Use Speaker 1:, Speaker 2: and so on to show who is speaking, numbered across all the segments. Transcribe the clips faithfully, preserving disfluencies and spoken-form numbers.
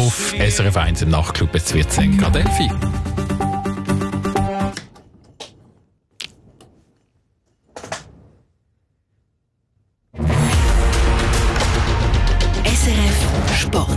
Speaker 1: auf S R F eins im Nachtclub. Es wird zehn Grad elf.
Speaker 2: S R F Sport.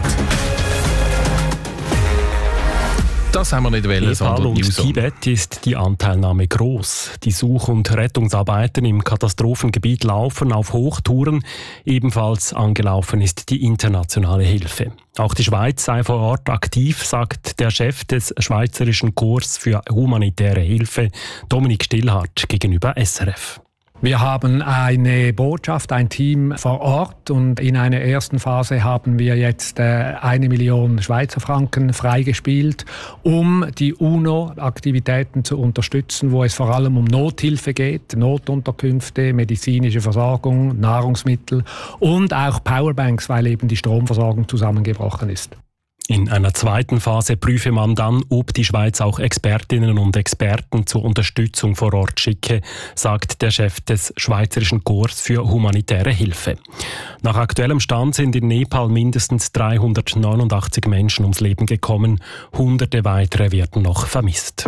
Speaker 1: Das haben wir nicht wollen,
Speaker 3: Nepal
Speaker 1: sondern
Speaker 3: und
Speaker 1: News.
Speaker 3: Tibet ist die Anteilnahme groß. Die Such- und Rettungsarbeiten im Katastrophengebiet laufen auf Hochtouren. Ebenfalls angelaufen ist die internationale Hilfe. Auch die Schweiz sei vor Ort aktiv, sagt der Chef des Schweizerischen Korps für humanitäre Hilfe, Dominik Stillhardt, gegenüber S R F.
Speaker 4: Wir haben eine Botschaft, ein Team vor Ort und in einer ersten Phase haben wir jetzt äh, eine Million Schweizer Franken freigespielt, um die UNO-Aktivitäten zu unterstützen, wo es vor allem um Nothilfe geht, Notunterkünfte, medizinische Versorgung, Nahrungsmittel und auch Powerbanks, weil eben die Stromversorgung zusammengebrochen ist.
Speaker 3: In einer zweiten Phase prüfe man dann, ob die Schweiz auch Expertinnen und Experten zur Unterstützung vor Ort schicke, sagt der Chef des Schweizerischen Korps für humanitäre Hilfe. Nach aktuellem Stand sind in Nepal mindestens dreihundertneunundachtzig Menschen ums Leben gekommen. Hunderte weitere werden noch vermisst.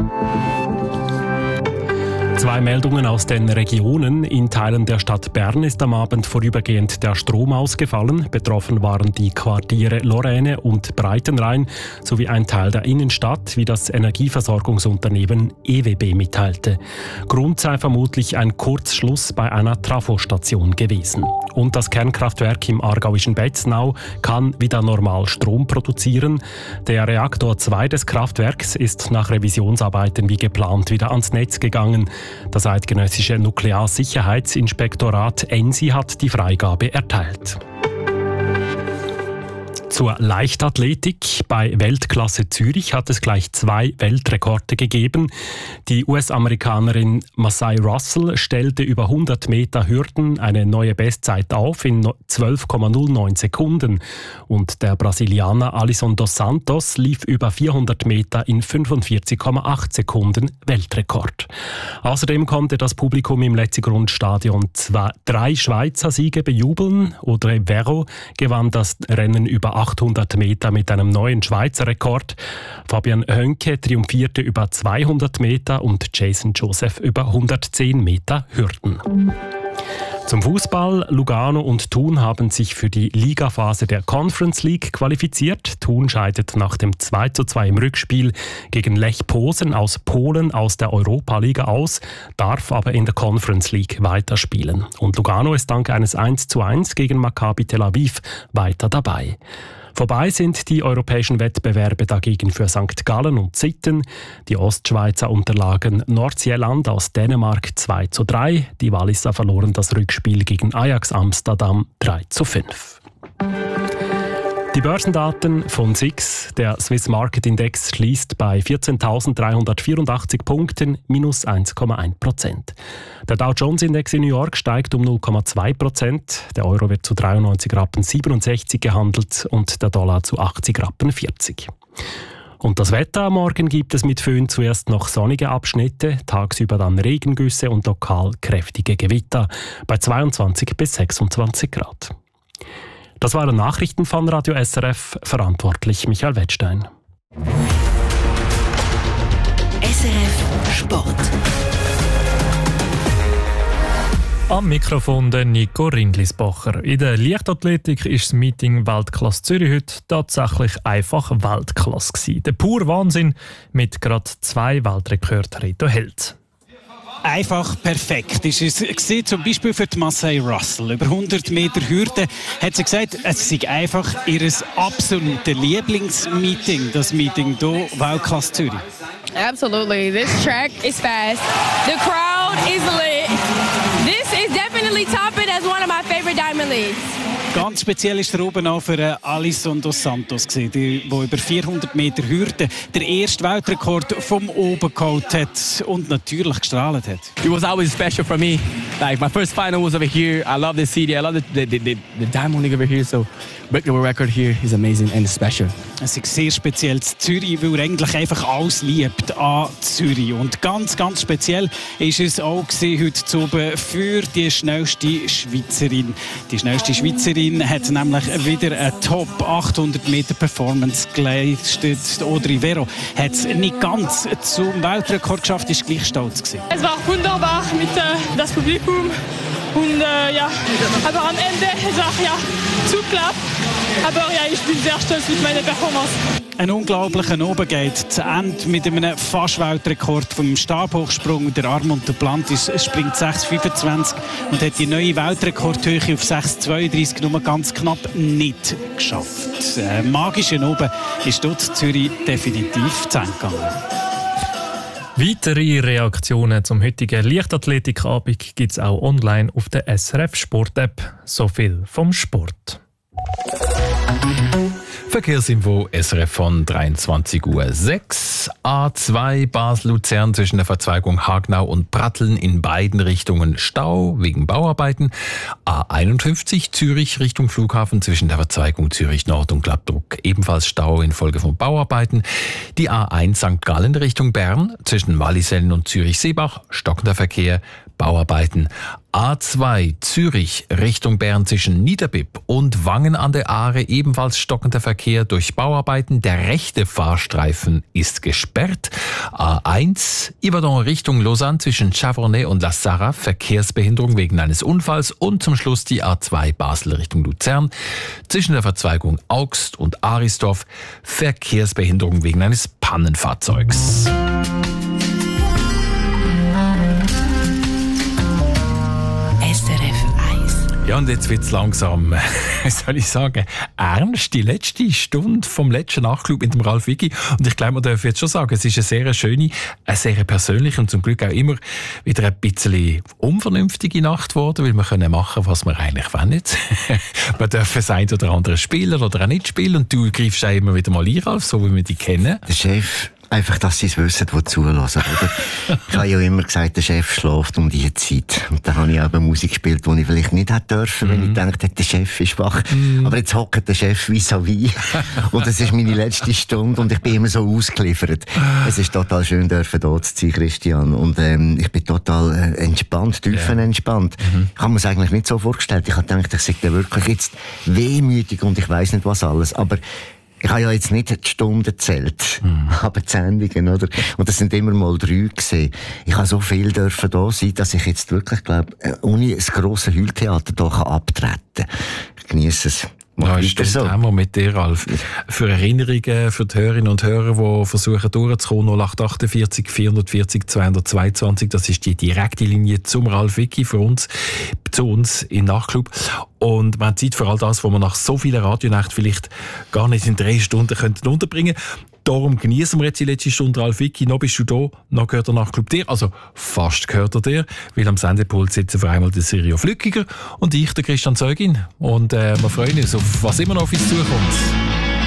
Speaker 3: Zwei Meldungen aus den Regionen. In Teilen der Stadt Bern ist am Abend vorübergehend der Strom ausgefallen. Betroffen waren die Quartiere Lorraine und Breitenrhein sowie ein Teil der Innenstadt, wie das Energieversorgungsunternehmen E W B mitteilte. Grund sei vermutlich ein Kurzschluss bei einer Trafostation gewesen. Und das Kernkraftwerk im aargauischen Betznau kann wieder normal Strom produzieren. Der Reaktor zwei des Kraftwerks ist nach Revisionsarbeiten wie geplant wieder ans Netz gegangen. Das eidgenössische Nuklearsicherheitsinspektorat E N S I hat die Freigabe erteilt. Zur Leichtathletik. Bei Weltklasse Zürich hat es gleich zwei Weltrekorde gegeben. Die U S-Amerikanerin Masai Russell stellte über hundert Meter Hürden eine neue Bestzeit auf in zwölf Komma null neun Sekunden. Und der Brasilianer Alisson dos Santos lief über vierhundert Meter in fünfundvierzig Komma acht Sekunden Weltrekord. Außerdem konnte das Publikum im Letzigrund-Stadion zwei, drei Schweizer Siege bejubeln. Audrey Verro gewann das Rennen über achthundert Meter mit einem neuen Schweizer Rekord. Fabian Hönke triumphierte über zweihundert Meter und Jason Joseph über hundertzehn Meter Hürden. Zum Fußball. Lugano und Thun haben sich für die Ligaphase der Conference League qualifiziert. Thun scheidet nach dem zwei zu zwei im Rückspiel gegen Lech Posen aus Polen aus der Europa-Liga aus, darf aber in der Conference League weiterspielen. Und Lugano ist dank eines eins zu eins gegen Maccabi Tel Aviv weiter dabei. Vorbei sind die europäischen Wettbewerbe dagegen für Sankt Gallen und Sitten. Die Ostschweizer unterlagen Nordsjælland aus Dänemark zwei zu drei. Die Walliser verloren das Rückspiel gegen Ajax Amsterdam drei zu fünf. Die Börsendaten von S I X. Der Swiss Market Index schließt bei vierzehntausenddreihundertvierundachtzig Punkten, minus eins Komma eins Prozent. Der Dow Jones Index in New York steigt um null Komma zwei Prozent. Der Euro wird zu dreiundneunzig Rappen siebenundsechzig gehandelt und der Dollar zu achtzig Rappen vierzig. Und das Wetter: Morgen gibt es mit Föhn zuerst noch sonnige Abschnitte, tagsüber dann Regengüsse und lokal kräftige Gewitter bei zweiundzwanzig bis sechsundzwanzig Grad. Das waren Nachrichten von Radio S R F, verantwortlich Michael Wettstein.
Speaker 2: S R F Sport.
Speaker 5: Am Mikrofon der Nico Rindlisbacher. In der Leichtathletik ist das Meeting Weltklasse Zürich heute tatsächlich einfach Weltklasse gewesen. Der pure Wahnsinn mit gerade zwei Weltrekorden Reto Held.
Speaker 6: Einfach perfekt ist es gewesen, zum Beispiel für die Masai Russell. Über hundert Meter Hürde hat sie gesagt, es sei einfach ihr absolutes Lieblingsmeeting, das Meeting hier, Weltklasse Zürich.
Speaker 7: Absolutely. This track is fast. The crowd is lit. This is definitely top it as one of my favorite Diamond Leagues.
Speaker 6: Ganz speziell ist der oben auch für Alisson dos Santos, der über vierhundert Meter Hürde der erste Weltrekord vom oben geholt hat und natürlich gestrahlt hat.
Speaker 8: It was always special for me. Like my first final was over here. I love the city. I love the the, the, the Diamond League over here. So breaking the record here is amazing and special.
Speaker 6: Es ist sehr speziell in Zürich, weil er eigentlich einfach alles liebt an Zürich. Und ganz, ganz speziell ist es auch gewesen, heute zu oben für die schnellste Schweizerin. Die schnellste Schweizerin Zürcherin hat nämlich wieder eine Top achthundert Meter Performance geleistet. Audrey Vero hat es nicht ganz zum Weltrekord geschafft, ist gleich stolz gewesen.
Speaker 9: Es war wunderbar mit äh, das Publikum und äh, ja, aber am Ende es war ja zu knapp. Aber ja, ich bin sehr stolz mit meiner Performance.
Speaker 6: Ein unglaublicher Oben geht zu Ende mit einem fast Weltrekord vom Stabhochsprung. Der Armand Duplantis springt sechs Komma fünfundzwanzig und hat die neue Weltrekordhöhe auf sechs Komma zweiunddreißig nur ganz knapp nicht geschafft. Ein magischer Oben ist dort in Zürich definitiv zu Ende gegangen.
Speaker 5: Weitere Reaktionen zum heutigen Leichtathletikabend gibt es auch online auf der S R F Sport App. So viel vom Sport.
Speaker 1: Verkehrsinfo S R F von dreiundzwanzig Uhr sechs. A zwei Basel-Luzern zwischen der Verzweigung Hagenau und Pratteln in beiden Richtungen Stau wegen Bauarbeiten. A einundfünfzig Zürich Richtung Flughafen zwischen der Verzweigung Zürich Nord und Gladbruck ebenfalls Stau infolge von Bauarbeiten. Die A eins Sankt Gallen Richtung Bern zwischen Wallisellen und Zürich-Seebach stockender Verkehr. Bauarbeiten. A zwei Zürich Richtung Bern zwischen Niederbipp und Wangen an der Aare ebenfalls stockender Verkehr durch Bauarbeiten. Der rechte Fahrstreifen ist gesperrt. A eins Yverdon Richtung Lausanne zwischen Chavornay und La Sarre Verkehrsbehinderung wegen eines Unfalls. Und zum Schluss die A zwei Basel Richtung Luzern zwischen der Verzweigung Augst und Arisdorf Verkehrsbehinderung wegen eines Pannenfahrzeugs. Ja, und jetzt wird's langsam, wie soll ich sagen, ernst. Die letzte Stunde vom letzten Nachtclub mit dem Ralf Wicki. Und ich glaube, man darf jetzt schon sagen, es ist eine sehr schöne, eine sehr persönliche und zum Glück auch immer wieder ein bisschen unvernünftige Nacht geworden, weil wir können machen, was wir eigentlich wollen. Man darf das ein oder andere spielen oder auch nicht spielen. Und du greifst auch immer wieder mal ein, Ralf, so wie wir dich kennen.
Speaker 10: Der Chef... Einfach, dass sie es wissen, die zulassen, oder? Ich habe ja immer gesagt, der Chef schläft um diese Zeit. Und dann habe ich auch Musik gespielt, die ich vielleicht nicht hätte dürfen, wenn mm. ich gedacht hätte, der Chef ist wach. Mm. Aber jetzt hockt der Chef vis-à-vis. Und es ist meine letzte Stunde und ich bin immer so ausgeliefert. Es ist total schön, dürfen hier zu sein, Christian. Und ähm, ich bin total äh, entspannt, tiefenentspannt. Yeah. Mm-hmm. Ich habe mir es eigentlich nicht so vorgestellt. Ich habe gedacht, ich sei wirklich jetzt wehmütig und ich weiss nicht was alles. Aber ich habe ja jetzt nicht die Stunden gezählt, mm. aber die Sendungen, oder? Und das sind immer mal drei gewesen. Ich habe so viel dürfen da sein, dass ich jetzt wirklich, glaube, ohne das grosse Heultheater da abtreten kann. Ich genieße es.
Speaker 1: Ja, stimmt, so. Haben wir mit dir, Ralf. Für Erinnerungen, für die Hörerinnen und Hörer, die versuchen durchzukommen, null acht achtundvierzig vierhundertvierzig zweihundertzweiundzwanzig, das ist die direkte Linie zum Ralf Wicki für uns, zu uns im Nachtclub. Und man hat Zeit für all das, was man nach so vielen Radionächten vielleicht gar nicht in drei Stunden könnten unterbringen. Darum genießen wir jetzt die letzte Stunde, Ralf Wicki. Noch bist du da, noch gehört der Nachtclub dir. Also fast gehört er dir, weil am Sendepult sitzen für einmal der Sirio Flückiger und ich, der Christian Zeugin. Und äh, wir freuen uns auf was immer noch auf uns zukommt.